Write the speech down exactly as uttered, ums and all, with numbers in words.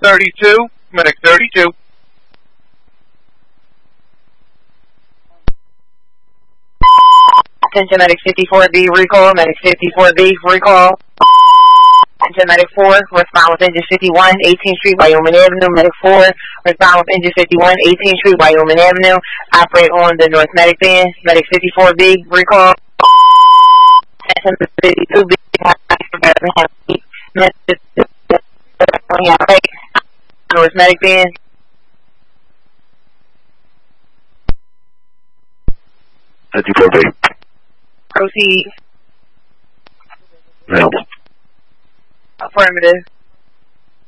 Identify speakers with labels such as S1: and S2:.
S1: thirty-two, medic thirty-two.
S2: Attention medic fifty-four B, recall, medic fifty-four B, recall. Attention medic four, respond with engine fifty-one, eighteenth Street, Wyoming Avenue, medic four, respond with engine fifty-one, eighteenth Street, Wyoming Avenue, operate on the North Medic Band, medic fifty-four B, recall. Attention fifty-two B, North Medic Band.
S3: fifty-four B.
S2: Proceed.
S3: No.
S2: Affirmative.